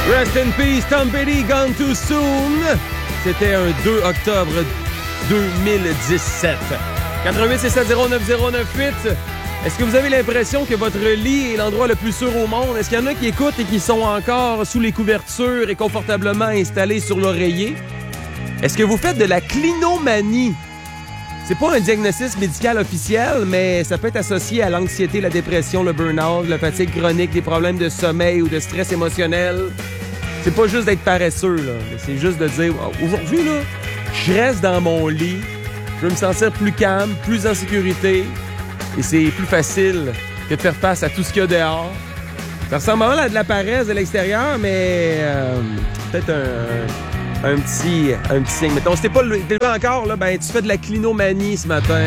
Rest in peace, Tom Petty, Gone Too Soon. C'était un 2 octobre 2017. 88-670-9098. Est-ce que vous avez l'impression que votre lit est l'endroit le plus sûr au monde? Est-ce qu'il y en a qui écoutent et qui sont encore sous les couvertures et confortablement installés sur l'oreiller? Est-ce que vous faites de la clinomanie? C'est pas un diagnostic médical officiel, mais ça peut être associé à l'anxiété, la dépression, le burn-out, la fatigue chronique, des problèmes de sommeil ou de stress émotionnel. C'est pas juste d'être paresseux, là. C'est juste de dire, aujourd'hui, là, je reste dans mon lit, je veux me sentir plus calme, plus en sécurité, et c'est plus facile que de faire face à tout ce qu'il y a dehors. Ça ressemble vraiment à de la paresse de l'extérieur, mais peut-être un petit signe. Mettons, si t'es pas levé encore, là, ben, tu fais de la clinomanie ce matin.